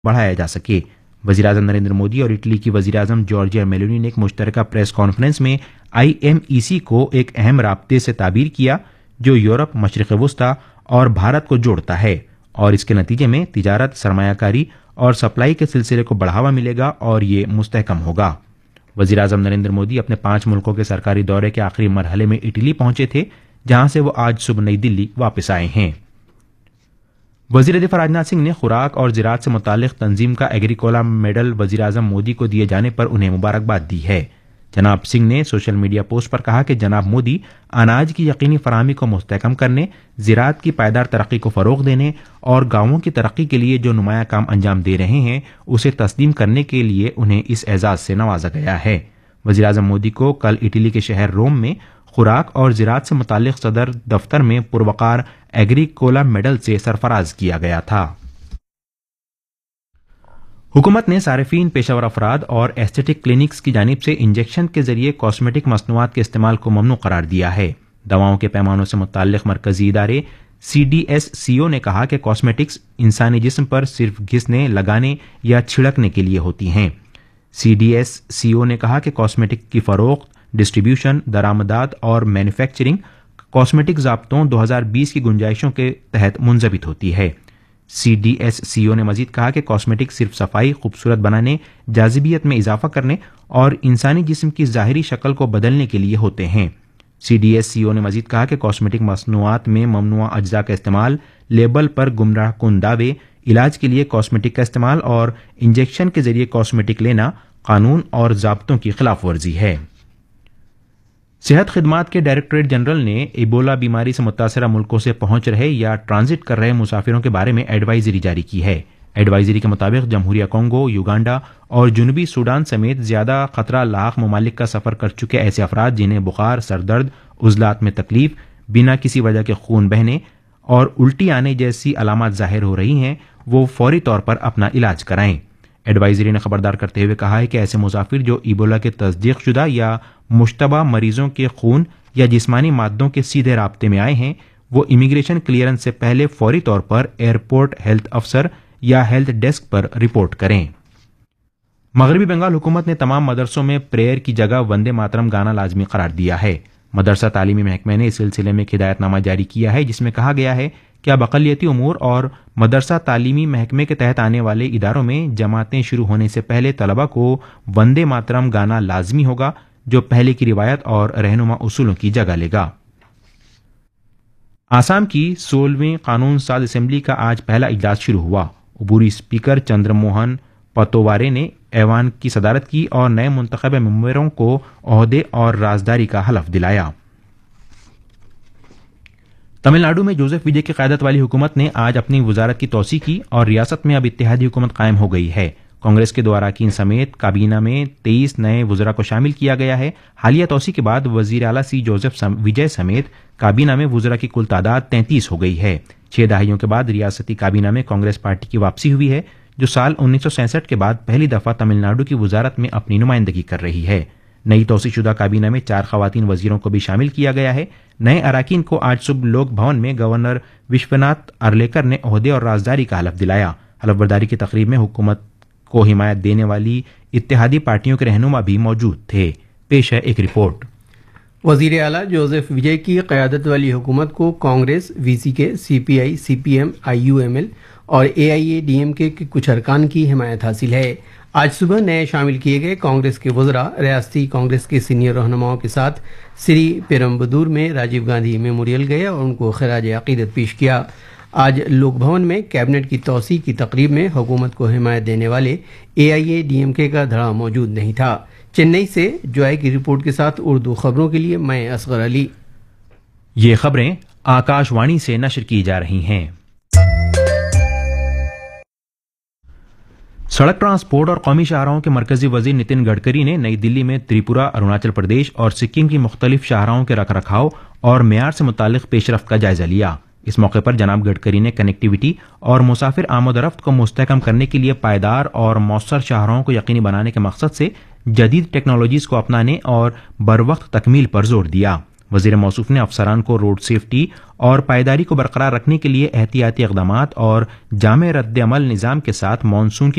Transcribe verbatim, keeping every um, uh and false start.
بڑھایا جا سکے۔ وزیر اعظم نریندر مودی اور اٹلی کی وزیر اعظم جارجیا میلونی نے ایک مشترکہ پریس کانفرنس میں آئی ایم ای سی کو ایک اہم رابطے سے تعبیر کیا جو یورپ، مشرق وسطی اور بھارت کو جوڑتا ہے، اور اس کے نتیجے میں تجارت، سرمایہ کاری اور سپلائی کے سلسلے کو بڑھاوا ملے گا اور یہ مستحکم ہوگا۔ وزیر اعظم نریندر مودی اپنے پانچ ملکوں کے سرکاری دورے کے آخری مرحلے میں اٹلی پہنچے تھے، جہاں سے وہ آج صبح نئی دلی واپس آئے ہیں۔ وزیر دفاع راجناتھ سنگھ نے خوراک اور زراعت سے متعلق تنظیم کا ایگریکولا میڈل وزیر اعظم مودی کو دیے جانے پر انہیں مبارکباد دی ہے۔ جناب سنگھ نے سوشل میڈیا پوسٹ پر کہا کہ جناب مودی اناج کی یقینی فراہمی کو مستحکم کرنے، زراعت کی پائیدار ترقی کو فروغ دینے اور گاؤں کی ترقی کے لیے جو نمایاں کام انجام دے رہے ہیں اسے تسلیم کرنے کے لیے انہیں اس اعزاز سے نوازا گیا ہے۔ وزیر اعظم مودی کو کل اٹلی کے شہر روم میں خوراک اور زراعت سے متعلق صدر دفتر میں پروقار ایگریکولا میڈل سے سرفراز کیا گیا تھا۔ حکومت نے صارفین، پیشہ ور افراد اور ایسٹیٹک کلینکس کی جانب سے انجیکشن کے ذریعے کاسمیٹک مصنوعات کے استعمال کو ممنوع قرار دیا ہے۔ دواؤں کے پیمانوں سے متعلق مرکزی ادارے سی ڈی ایس سی او نے کہا کہ کاسمیٹکس انسانی جسم پر صرف گھسنے، لگانے یا چھڑکنے کے لیے ہوتی ہیں۔ سی ڈی ایس سی او نے کہا کہ کاسمیٹک کی فروخت، ڈسٹریبیوشن، درآمدات اور مینوفیکچرنگ کاسمیٹک ضابطوں دو ہزار بیس کی گنجائشوں کے تحت منضبط ہوتی ہے۔ سی ڈی ایس سی او نے مزید کہا کہ کاسمیٹک صرف صفائی، خوبصورت بنانے، جاذبیت میں اضافہ کرنے اور انسانی جسم کی ظاہری شکل کو بدلنے کے لیے ہوتے ہیں۔ سی ڈی ایس سی او نے مزید کہا کہ کاسمیٹک مصنوعات میں ممنوعہ اجزاء کا استعمال، لیبل پر گمراہ کن دعوے، علاج کے لیے کاسمیٹک کا استعمال اور انجیکشن کے ذریعے کاسمیٹک لینا قانون اور ضابطوں کی خلاف ورزی ہے۔ صحت خدمات کے ڈائریکٹوریٹ جنرل نے ایبولا بیماری سے متاثرہ ملکوں سے پہنچ رہے یا ٹرانزٹ کر رہے مسافروں کے بارے میں ایڈوائزری جاری کی ہے۔ ایڈوائزری کے مطابق جمہوریہ کانگو، یوگانڈا اور جنوبی سوڈان سمیت زیادہ خطرہ لاحق ممالک کا سفر کر چکے ایسے افراد جنہیں بخار، سر درد، عضلات میں تکلیف، بنا کسی وجہ کے خون بہنے اور الٹی آنے جیسی علامات ظاہر ہو رہی ہیں، وہ فوری طور پر اپنا علاج کرائیں۔ ایڈوائزری نے خبردار کرتے ہوئے کہا ہے کہ ایسے مسافر جو ایبولا کے تصدیق شدہ یا مشتبہ مریضوں کے خون یا جسمانی مادوں کے سیدھے رابطے میں آئے ہیں، وہ امیگریشن کلیئرنس سے پہلے فوری طور پر ایئرپورٹ ہیلتھ افسر یا ہیلتھ ڈیسک پر رپورٹ کریں۔ مغربی بنگال حکومت نے تمام مدرسوں میں پریئر کی جگہ وندے ماترم گانا لازمی قرار دیا ہے۔ مدرسہ تعلیمی محکمے نے اس سلسلے میں ایک ہدایت نامہ جاری کیا ہے جس میں کہا گیا ہے کہ اب اقلیتی امور اور مدرسہ تعلیمی محکمے کے تحت آنے والے اداروں میں جماعتیں شروع ہونے سے پہلے طلبہ کو وندے ماترم گانا لازمی ہوگا، جو پہلے کی روایت اور رہنما اصولوں کی جگہ لے گا۔ آسام کی سولہویں قانون ساز اسمبلی کا آج پہلا اجلاس شروع ہوا۔ عبوری اسپیکر چندر موہن پتووارے نے ایوان کی صدارت کی اور نئے منتخب ممبروں کو عہدے اور رازداری کا حلف دلایا۔ تمل ناڈو میں جوزف وجے کی قیادت والی حکومت نے آج اپنی وزارت کی توسیع کی اور ریاست میں اب اتحادی حکومت قائم ہو گئی ہے۔ کانگریس کے دو اراکین سمیت کابینہ میں تیئیس نئے وزراء کو شامل کیا گیا ہے۔ حالیہ توسیع کے بعد وزیر اعلیٰ سی جوزف وجے سمیت کابینہ میں وزراء کی کل تعداد تینتیس ہو گئی ہے۔ چھ دہائیوں کے بعد ریاستی کابینہ میں کانگریس پارٹی کی واپسی ہوئی ہے، جو سال انیس سو سینسٹھ کے بعد پہلی دفعہ تمل ناڈو کی وزارت میں اپنی نمائندگی کر رہی ہے۔ نئی توسیع شدہ کابینہ میں چار خواتین وزیروں کو بھی شامل کیا گیا ہے۔ نئے اراکین کو آج صبح لوک بھون میں گورنر وشوناتھ ارلیکر نے عہدے اور رازداری کا حلف دلایا۔ حلف برداری کی تقریب میں حکومت کو حمایت دینے والی اتحادی پارٹیوں کے رہنما بھی موجود تھے۔ پیش ہے ایک رپورٹ۔ وزیر اعلیٰ جوزف وجے کی قیادت والی حکومت کو کانگریس، وی سی کے، سی پی آئی، سی P M, I you M L اور اے آئی اے ڈی ایم کے کچھ ارکان کی حمایت حاصل ہے۔ آج صبح نئے شامل کیے گئے کانگریس کے وزراء ریاستی کانگریس کے سینئر رہنماؤں کے ساتھ سری پیرمبدور میں راجیو گاندھی میموریل گئے اور ان کو خراج عقیدت پیش کیا۔ آج لوک بھون میں کیبنٹ کی توسیع کی تقریب میں حکومت کو حمایت دینے والے اے آئی اے ڈی ایم کے کا دھڑا موجود نہیں تھا۔ چنئی سے جوائے کی رپورٹ کے ساتھ اردو خبروں کے لیے میں اصغر علی۔ یہ خبریں آکاش وانی سے نشر کی جا رہی ہیں۔ سڑک ٹرانسپورٹ اور قومی شاہراہوں کے مرکزی وزیر نتن گڈکری نے نئی دلی میں تریپورہ، اروناچل پردیش اور سکم کی مختلف شاہراہوں کے رکھ رکھاؤ اور معیار سے متعلق پیش رفت کا جائزہ لیا۔ اس موقع پر جناب گڈکری نے کنیکٹیویٹی اور مسافر آمد و رفت کو مستحکم کرنے کے لیے پائیدار اور مؤثر شاہراہوں کو یقینی بنانے کے مقصد سے جدید ٹیکنالوجیز کو اپنانے اور بروقت تکمیل پر زور دیا۔ وزیر موصوف نے افسران کو روڈ سیفٹی اور پائیداری کو برقرار رکھنے کے لیے احتیاطی اقدامات اور جامع رد عمل نظام کے ساتھ مانسون کی